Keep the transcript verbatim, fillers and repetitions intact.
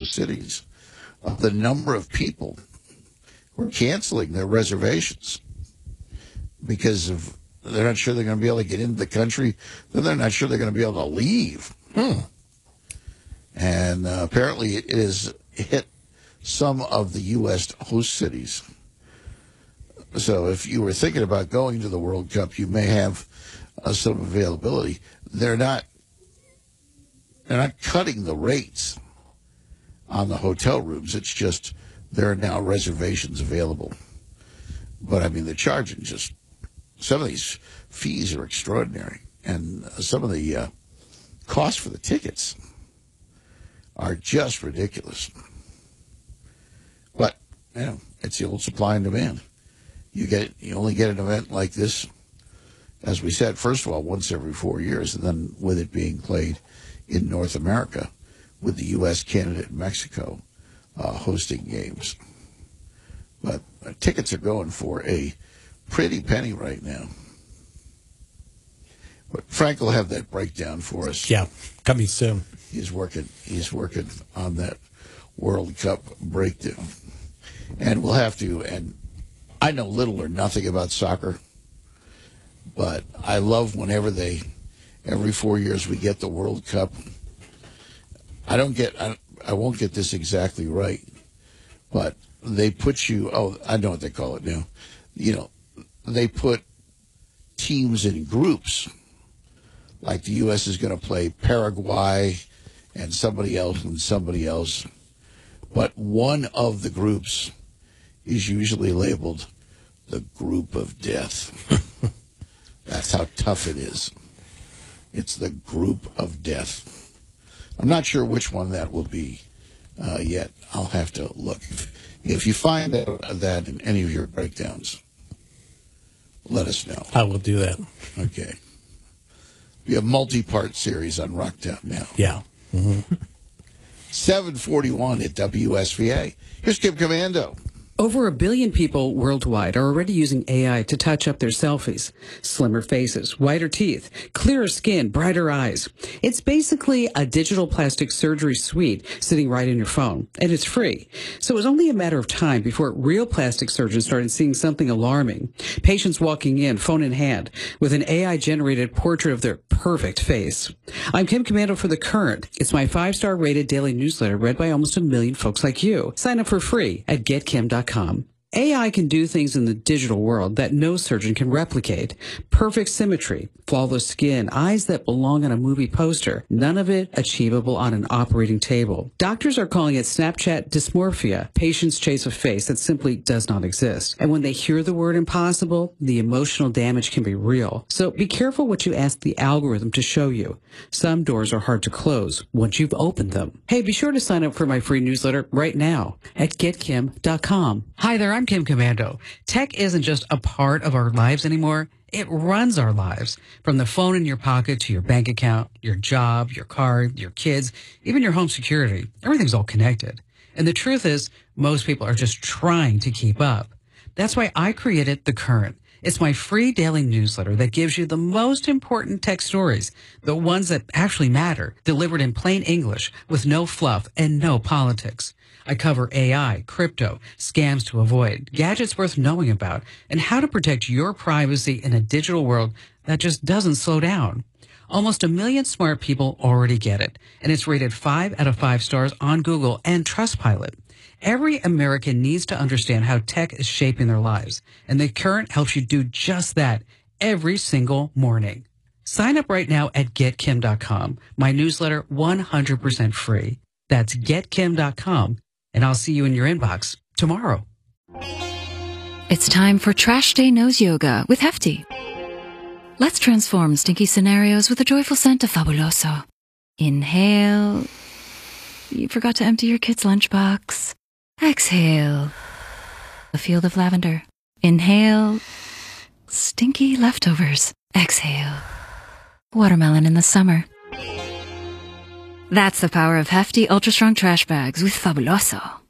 host cities of the number of people who are canceling their reservations because of they're not sure they're going to be able to get into the country, then they're not sure they're going to be able to leave. Hmm. And uh, apparently it has hit some of the U S host cities. So if you were thinking about going to the World Cup, you may have uh, some availability. They're not they're not cutting the rates on the hotel rooms. It's just there are now reservations available. But, I mean, they're charging just some of these fees are extraordinary. And some of the uh, costs for the tickets are just ridiculous. But, you know, it's the old supply and demand. You get you only get an event like this, as we said, first of all, once every four years, and then with it being played in North America with the U S, Canada, and Mexico uh, hosting games. But uh, tickets are going for a pretty penny right now. But Frank will have that breakdown for us. Yeah, coming soon. He's working. He's working on that World Cup breakdown, and we'll have to. And I know little or nothing about soccer, but I love whenever they, every four years we get the World Cup. I don't get. I, I won't get this exactly right, but they put you. Oh, I know what they call it now. You know, they put teams in groups. Like the U S is going to play Paraguay and somebody else and somebody else. But one of the groups is usually labeled the group of death. That's how tough it is. It's the group of death. I'm not sure which one that will be uh, yet. I'll have to look. If, if you find that, that in any of your breakdowns, let us know. I will do that. Okay. We have multi-part series on Rocktown now. Yeah. Mm-hmm. seven forty-one at W S V A. Here's Kim Commando. Over a billion people worldwide are already using A I to touch up their selfies. Slimmer faces, whiter teeth, clearer skin, brighter eyes. It's basically a digital plastic surgery suite sitting right in your phone, and it's free. So it was only a matter of time before real plastic surgeons started seeing something alarming. Patients walking in, phone in hand, with an A I-generated portrait of their perfect face. I'm Kim Commando for The Current. It's my five-star rated daily newsletter read by almost a million folks like you. Sign up for free at get kim dot com. A I can do things in the digital world that no surgeon can replicate. Perfect symmetry, flawless skin, eyes that belong on a movie poster. None of it achievable on an operating table. Doctors are calling it Snapchat dysmorphia. Patients chase a face that simply does not exist. And when they hear the word impossible, the emotional damage can be real. So be careful what you ask the algorithm to show you. Some doors are hard to close once you've opened them. Hey, be sure to sign up for my free newsletter right now at get kim dot com. Hi there, I'm Kim Commando. Tech isn't just a part of our lives anymore. It runs our lives. From the phone in your pocket to your bank account, your job, your car, your kids, even your home security. Everything's all connected. And the truth is, most people are just trying to keep up. That's why I created The Current. It's my free daily newsletter that gives you the most important tech stories, the ones that actually matter, delivered in plain English with no fluff and no politics. I cover A I, crypto, scams to avoid, gadgets worth knowing about, and how to protect your privacy in a digital world that just doesn't slow down. Almost a million smart people already get it, and it's rated five out of five stars on Google and Trustpilot. Every American needs to understand how tech is shaping their lives, and The Current helps you do just that every single morning. Sign up right now at get kim dot com. My newsletter, one hundred percent free. That's get kim dot com, and I'll see you in your inbox tomorrow. It's time for Trash Day Nose Yoga with Hefty. Let's transform stinky scenarios with a joyful scent of Fabuloso. Inhale. You forgot to empty your kid's lunchbox. Exhale. A field of lavender. Inhale. Stinky leftovers. Exhale. Watermelon in the summer. That's the power of Hefty Ultra Strong Trash Bags with Fabuloso.